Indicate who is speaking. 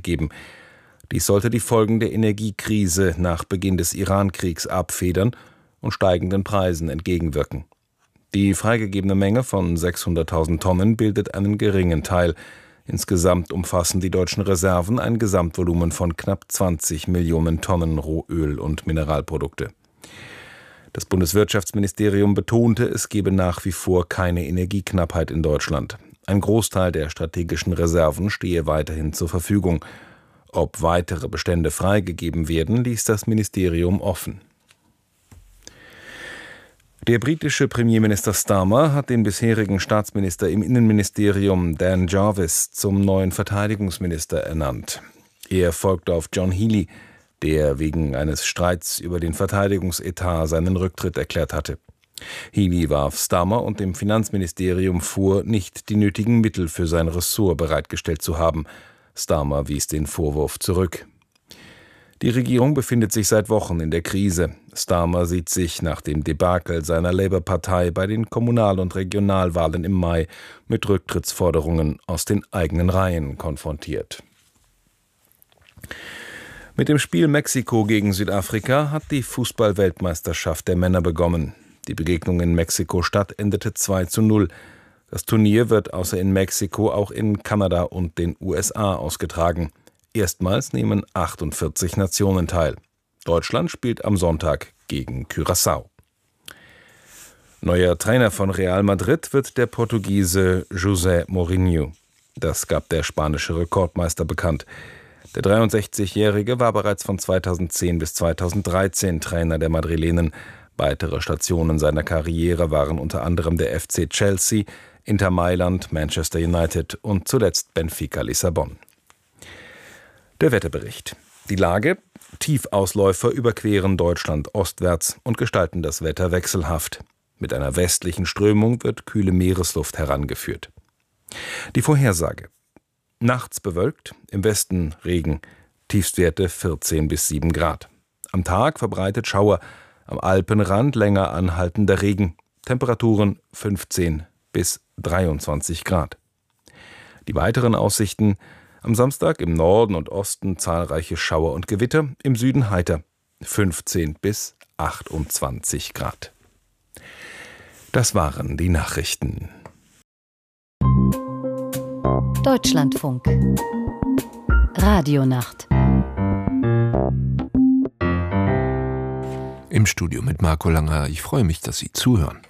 Speaker 1: geben. Dies sollte die Folgen der Energiekrise nach Beginn des Iran-Kriegs abfedern und steigenden Preisen entgegenwirken. Die freigegebene Menge von 600.000 Tonnen bildet einen geringen Teil. Insgesamt umfassen die deutschen Reserven ein Gesamtvolumen von knapp 20 Millionen Tonnen Rohöl und Mineralprodukte. Das Bundeswirtschaftsministerium betonte, es gebe nach wie vor keine Energieknappheit in Deutschland. Ein Großteil der strategischen Reserven stehe weiterhin zur Verfügung. Ob weitere Bestände freigegeben werden, ließ das Ministerium offen. Der britische Premierminister Starmer hat den bisherigen Staatsminister im Innenministerium Dan Jarvis zum neuen Verteidigungsminister ernannt. Er folgte auf John Healey, der wegen eines Streits über den Verteidigungsetat seinen Rücktritt erklärt hatte. Healey warf Starmer und dem Finanzministerium vor, nicht die nötigen Mittel für sein Ressort bereitgestellt zu haben. Starmer wies den Vorwurf zurück. Die Regierung befindet sich seit Wochen in der Krise. Starmer sieht sich nach dem Debakel seiner Labour-Partei bei den Kommunal- und Regionalwahlen im Mai mit Rücktrittsforderungen aus den eigenen Reihen konfrontiert. Mit dem Spiel Mexiko gegen Südafrika hat die Fußball-Weltmeisterschaft der Männer begonnen. Die Begegnung in Mexiko-Stadt endete 2:0. Das Turnier wird außer in Mexiko auch in Kanada und den USA ausgetragen. Erstmals nehmen 48 Nationen teil. Deutschland spielt am Sonntag gegen Curaçao. Neuer Trainer von Real Madrid wird der Portugiese José Mourinho. Das gab der spanische Rekordmeister bekannt. Der 63-Jährige war bereits von 2010 bis 2013 Trainer der Madrilenen. Weitere Stationen seiner Karriere waren unter anderem der FC Chelsea, Inter Mailand, Manchester United und zuletzt Benfica Lissabon. Der Wetterbericht. Die Lage: Tiefausläufer überqueren Deutschland ostwärts und gestalten das Wetter wechselhaft. Mit einer westlichen Strömung wird kühle Meeresluft herangeführt. Die Vorhersage: Nachts bewölkt, im Westen Regen, Tiefstwerte 14 bis 7 Grad. Am Tag verbreitet Schauer, am Alpenrand länger anhaltender Regen, Temperaturen 15 bis 23 Grad. Die weiteren Aussichten: Am Samstag im Norden und Osten zahlreiche Schauer und Gewitter, im Süden heiter, 15 bis 28 Grad. Das waren die Nachrichten.
Speaker 2: Deutschlandfunk. Radionacht.
Speaker 3: Im Studio mit Marco Langer. Ich freue mich, dass Sie zuhören.